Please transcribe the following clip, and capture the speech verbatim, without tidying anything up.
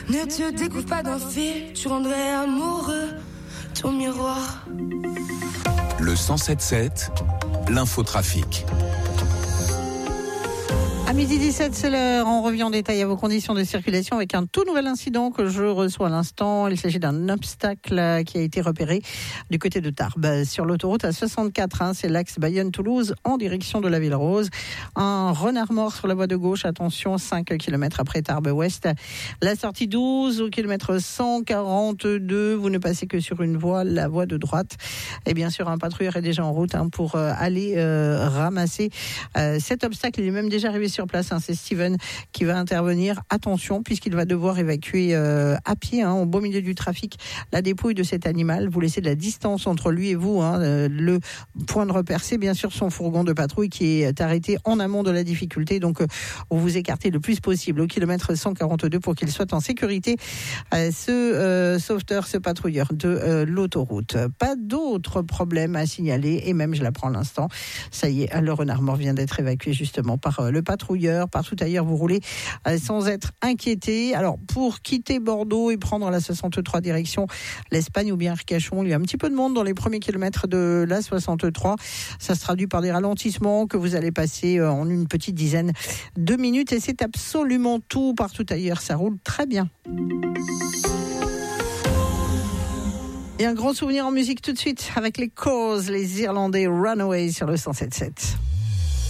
Ne te découvre pas d'un fil, tu rendrais amoureux ton miroir. Le cent sept sept, l'infotrafic. À midi dix-sept, c'est l'heure. On revient en détail à vos conditions de circulation avec un tout nouvel incident que je reçois à l'instant. Il s'agit d'un obstacle qui a été repéré du côté de Tarbes. Sur l'autoroute A soixante-quatre, hein, c'est l'axe Bayonne-Toulouse en direction de la Ville Rose. Un renard mort sur la voie de gauche. Attention, cinq kilomètres après Tarbes-Ouest. La sortie douze au kilomètre cent quarante-deux. Vous ne passez que sur une voie, la voie de droite. Et bien sûr, un patrouilleur est déjà en route hein, pour euh, aller euh, ramasser euh, cet obstacle. Il est même déjà arrivé sur place, hein, c'est Steven qui va intervenir. Attention, puisqu'il va devoir évacuer euh, à pied, hein, au beau milieu du trafic, la dépouille de cet animal. Vous laissez de la distance entre lui et vous. Hein, euh, le point de repère, c'est bien sûr son fourgon de patrouille qui est arrêté en amont de la difficulté. Donc, euh, vous vous écartez le plus possible au kilomètre cent quarante-deux pour qu'il soit en sécurité. Euh, ce euh, sauveteur, ce patrouilleur de euh, l'autoroute. Pas d'autres problèmes à signaler. Et même, je l'apprends à l'instant, ça y est, le renard mort vient d'être évacué justement par euh, le patrouilleur. Partout ailleurs, vous roulez euh, sans être inquiété. Alors, pour quitter Bordeaux et prendre la soixante-trois direction l'Espagne ou bien Arcachon, il y a un petit peu de monde dans les premiers kilomètres de la soixante-trois. Ça se traduit par des ralentissements que vous allez passer euh, en une petite dizaine de minutes. Et c'est absolument tout. Partout ailleurs, ça roule très bien. Et un grand souvenir en musique tout de suite avec les Causes, les Irlandais Runaway sur le cent sept sept.